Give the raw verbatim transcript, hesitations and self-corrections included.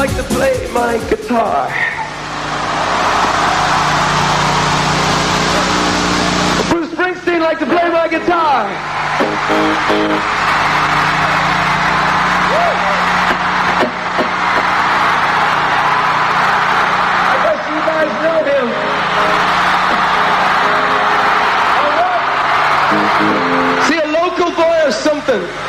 like to play my guitar. Bruce Springsteen like to play my guitar. I guess you guys know him. All right. See, a local boy or something.